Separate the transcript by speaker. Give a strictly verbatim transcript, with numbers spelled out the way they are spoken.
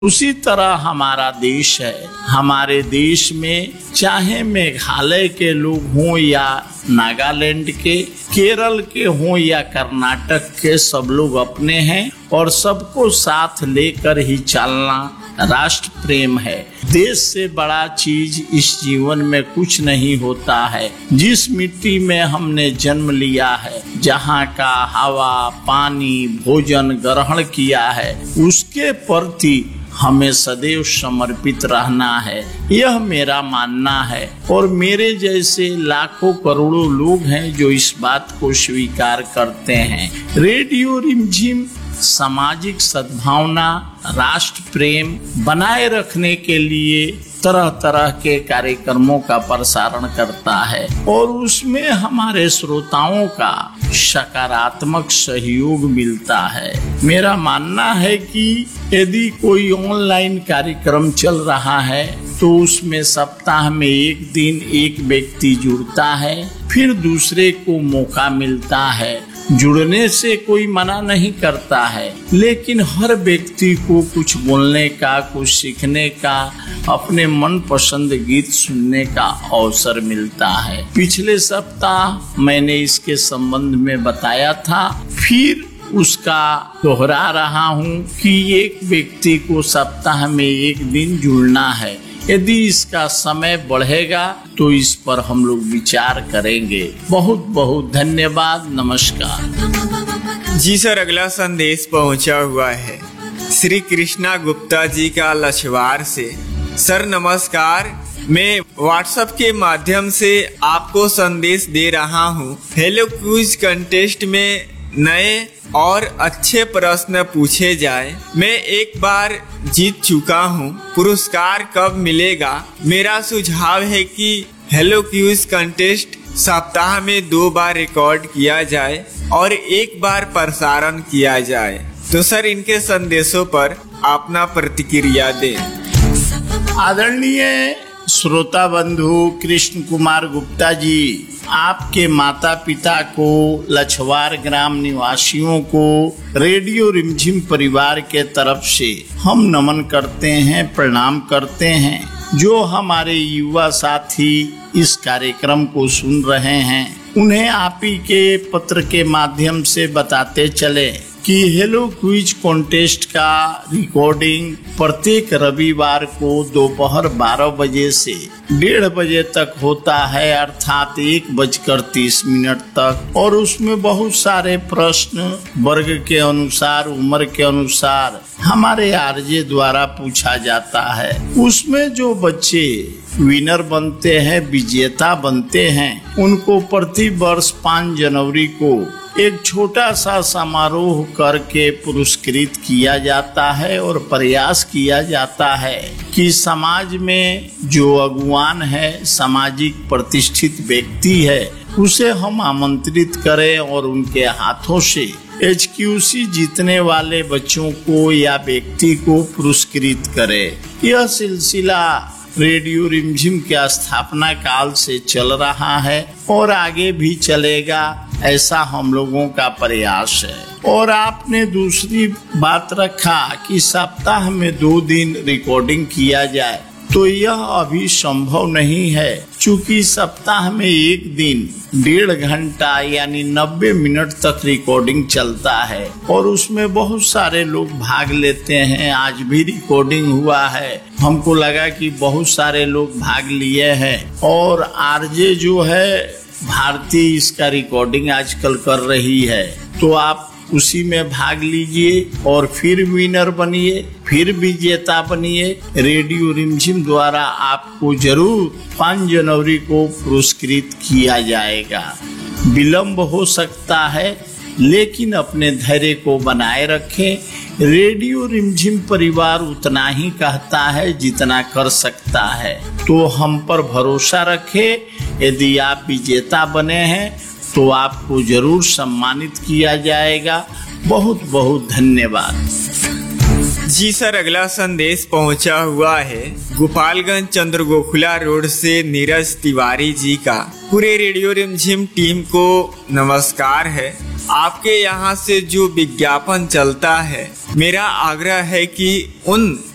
Speaker 1: उसी तरह हमारा देश है। हमारे देश में चाहे मेघालय के लोग हों या नागालैंड के, केरल के हों या कर्नाटक के, सब लोग अपने हैं और सबको साथ लेकर ही चलना राष्ट्र प्रेम है। देश से बड़ा चीज इस जीवन में कुछ नहीं होता है। जिस मिट्टी में हमने जन्म लिया है, जहाँ का हवा, पानी, भोजन ग्रहण किया है, उसके प्रति हमें सदैव समर्पित रहना है। यह मेरा मानना है और मेरे जैसे लाखों करोड़ों लोग हैं जो इस बात को स्वीकार करते हैं। रेडियो रिमझिम सामाजिक सद्भावना, राष्ट्र प्रेम बनाए रखने के लिए तरह तरह के कार्यक्रमों का प्रसारण करता है और उसमें हमारे श्रोताओं का सकारात्मक सहयोग मिलता है। मेरा मानना है कि यदि कोई ऑनलाइन कार्यक्रम चल रहा है तो उसमें सप्ताह में एक दिन एक व्यक्ति जुड़ता है, फिर दूसरे को मौका मिलता है। जुड़ने से कोई मना नहीं करता है, लेकिन हर व्यक्ति को कुछ बोलने का, कुछ सीखने का, अपने मनपसंद गीत सुनने का अवसर मिलता है। पिछले सप्ताह मैंने इसके संबंध में बताया था, फिर उसका दोहरा रहा हूँ कि एक व्यक्ति को सप्ताह में एक दिन जुड़ना है। यदि इसका समय बढ़ेगा तो इस पर हम लोग विचार करेंगे। बहुत बहुत धन्यवाद। नमस्कार।
Speaker 2: जी सर, अगला संदेश पहुंचा हुआ है श्री कृष्णा गुप्ता जी का लछवार से। सर नमस्कार, मैं व्हाट्सएप के माध्यम से आपको संदेश दे रहा हूं। हेलो क्विज कंटेस्ट में नए और अच्छे प्रश्न पूछे जाए। मैं एक बार जीत चुका हूँ, पुरस्कार कब मिलेगा? मेरा सुझाव है कि हेलो क्विज कंटेस्ट सप्ताह में दो बार रिकॉर्ड किया जाए और एक बार प्रसारण किया जाए। तो सर इनके संदेशों पर अपना प्रतिक्रिया दें।
Speaker 1: आदरणीय श्रोता बंधु कृष्ण कुमार गुप्ता जी, आपके माता पिता को, लछवार ग्राम निवासियों को रेडियो रिमझिम परिवार के तरफ से हम नमन करते हैं, प्रणाम करते हैं। जो हमारे युवा साथी इस कार्यक्रम को सुन रहे हैं, उन्हें आप ही के पत्र के माध्यम से बताते चले कि हेलो क्विज कॉन्टेस्ट का रिकॉर्डिंग प्रत्येक रविवार को दोपहर बारह बजे से डेढ़ बजे तक होता है, अर्थात एक बजकर तीस मिनट तक। और उसमें बहुत सारे प्रश्न वर्ग के अनुसार, उम्र के अनुसार हमारे आरजे द्वारा पूछा जाता है। उसमें जो बच्चे विनर बनते हैं, विजेता बनते हैं, उनको प्रति वर्ष पाँच जनवरी को एक छोटा सा समारोह करके पुरस्कृत किया जाता है और प्रयास किया जाता है कि समाज में जो अगुवान है, सामाजिक प्रतिष्ठित व्यक्ति है, उसे हम आमंत्रित करें और उनके हाथों से एच क्यू सी जीतने वाले बच्चों को या व्यक्ति को पुरस्कृत करें। यह सिलसिला रेडियो रिमझिम के स्थापना काल से चल रहा है और आगे भी चलेगा, ऐसा हम लोगों का प्रयास है। और आपने दूसरी बात रखा कि सप्ताह में दो दिन रिकॉर्डिंग किया जाए, तो यह अभी संभव नहीं है, क्योंकि सप्ताह में एक दिन डेढ़ घंटा यानी नब्बे मिनट तक रिकॉर्डिंग चलता है और उसमें बहुत सारे लोग भाग लेते हैं। आज भी रिकॉर्डिंग हुआ है, हमको लगा कि बहुत सारे लोग भाग लिए हैं और आरजे जो है भारतीय इसका रिकॉर्डिंग आजकल कर रही है, तो आप उसी में भाग लीजिए और फिर विनर बनिए, फिर विजेता बनिए। रेडियो रिमझिम द्वारा आपको जरूर पाँच जनवरी को पुरस्कृत किया जाएगा। विलम्ब हो सकता है, लेकिन अपने धैर्य को बनाए रखें। रेडियो रिमझिम परिवार उतना ही कहता है जितना कर सकता है, तो हम पर भरोसा रखें। यदि आप विजेता बने हैं तो आपको जरूर सम्मानित किया जाएगा। बहुत बहुत धन्यवाद।
Speaker 2: जी सर, अगला संदेश पहुंचा हुआ है गोपालगंज चंद्र गोखुला रोड से नीरज तिवारी जी का। पूरे रेडियो रिमझिम टीम को नमस्कार है। आपके यहाँ से जो विज्ञापन चलता है, मेरा आग्रह है कि उन